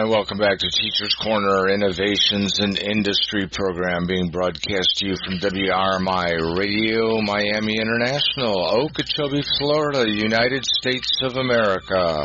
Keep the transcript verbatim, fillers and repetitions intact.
welcome back to Teacher's Corner, Innovations in Industry program being broadcast to you from W R M I Radio, Miami International, Okeechobee, Florida, United States of America.